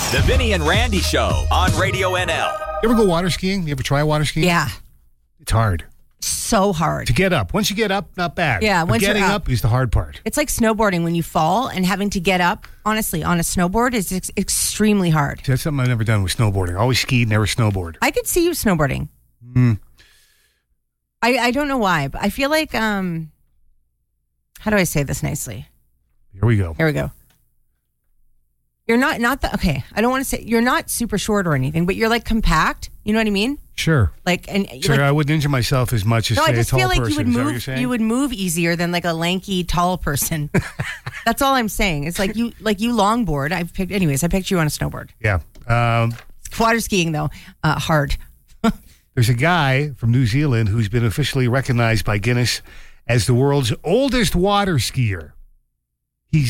The Vinny and Randy Show on Radio NL. You ever go water skiing? You ever try water skiing? Yeah. It's hard. So hard. To get up. Once you get up, not bad. Yeah, But once you're getting up up is the hard part. It's like snowboarding when you fall and having to get up, honestly, on a snowboard is extremely hard. See, that's something I've never done with snowboarding. Always skied, never snowboard. I could see you snowboarding. I don't know why, but I feel like, how do I say this nicely? Here we go. Here we go. You're not okay, I don't want to say, you're not super short or anything, but you're like compact. You know what I mean? Sure. Sure, I wouldn't injure myself as much as, no, say, I just a tall feel like person. you would Is that what you're move. saying? You would move easier than like a lanky, tall person. That's all I'm saying. It's like you longboard. I picked you on a snowboard. Yeah. Water skiing though, hard. There's a guy from New Zealand who's been officially recognized by Guinness as the world's oldest water skier. He's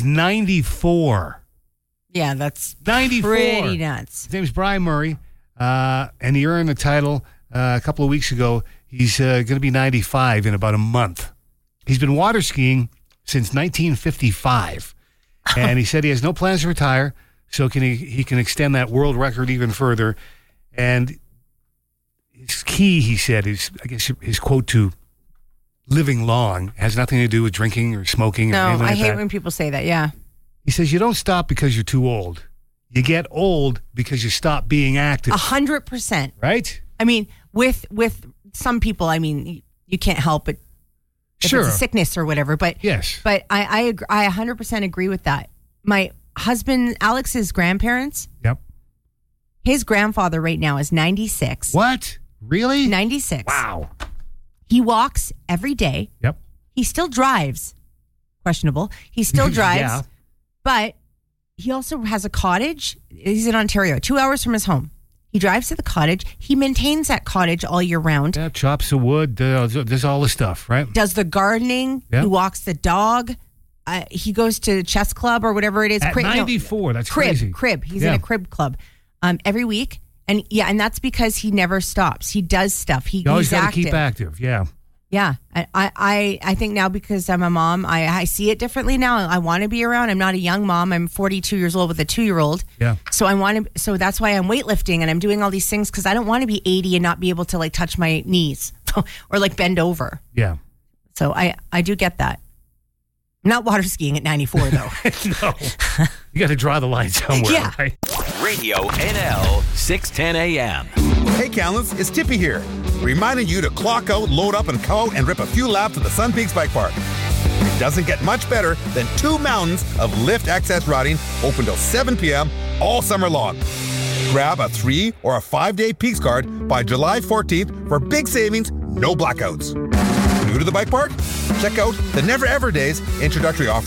94. Yeah, that's 94. pretty nuts. His name's Brian Murray, and he earned the title a couple of weeks ago. He's going to be 95 in about a month. He's been water skiing since 1955, and he said he has no plans to retire, so he can extend that world record even further. And his key, he said, is, I guess his quote to living long has nothing to do with drinking or smoking. No, or anything I like hate that. when people say that. Yeah. He says you don't stop because you're too old. You get old because you stop being active. 100%. Right? I mean, with some people, I mean, you can't help it. If Sure. it's a sickness or whatever. But Yes. But I 100% agree with that. My husband, Alex's grandparents, Yep. his grandfather right now is 96. What? Really? 96. Wow. He walks every day. Yep. He still drives. Questionable. He still drives. Yeah. But he also has a cottage. He's in Ontario, 2 hours from his home. He drives to the cottage. He maintains that cottage all year round. Yeah, chops the wood, does all the stuff, right? Does the gardening. Yeah. He walks the dog. He goes to chess club or whatever it is. At 94, that's crazy. Crib. He's Yeah. in a crib club every week. And that's because he never stops. He does stuff. You always he's got to active. keep active, yeah. Yeah. I think now because I'm a mom, I see it differently now. I want to be around. I'm not a young mom. I'm 42 years old with a 2-year-old. Yeah. So that's why I'm weightlifting and I'm doing all these things because I don't want to be 80 and not be able to like touch my knees or like bend over. Yeah. So I do get that. I'm not water skiing at 94 though. No. You got to draw the line somewhere, Yeah. right? Radio NL, 610 a.m. Hey, Callens, it's Tippy here, reminding you to clock out, load up, and come out and rip a few laps at the Sun Peaks Bike Park. It doesn't get much better than 2 mountains of lift access riding open till 7 p.m. all summer long. Grab a 3 or a 5-day Peaks card by July 14th for big savings, no blackouts. New to the bike park? Check out the Never Ever Days introductory offer